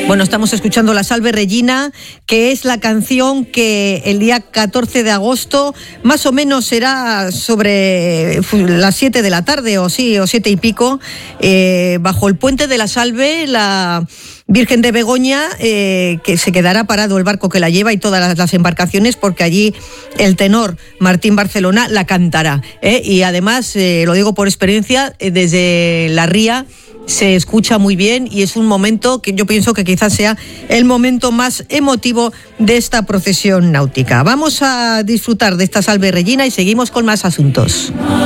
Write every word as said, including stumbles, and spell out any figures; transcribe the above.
Bueno, estamos escuchando la Salve Regina, que es la canción que el día catorce de agosto, más o menos será sobre las siete de la tarde, o sí, o siete y pico, eh, bajo el puente de la Salve, la Virgen de Begoña, eh, que se quedará parado el barco que la lleva y todas las, las embarcaciones, porque allí el tenor Martín Barcelona la cantará, ¿eh? Y además, eh, lo digo por experiencia, eh, desde la ría se escucha muy bien y es un momento que yo pienso que quizás sea el momento más emotivo de esta procesión náutica. Vamos a disfrutar de esta Salve Regina y seguimos con más asuntos.